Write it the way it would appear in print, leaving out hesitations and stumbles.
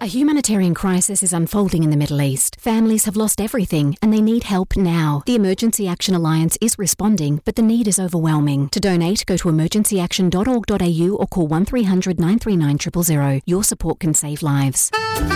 A humanitarian crisis is unfolding in the Middle East. Families have lost everything and they need help now. The Emergency Action Alliance is responding, but the need is overwhelming. To donate, go to emergencyaction.org.au or call 1300 939 000. Your support can save lives.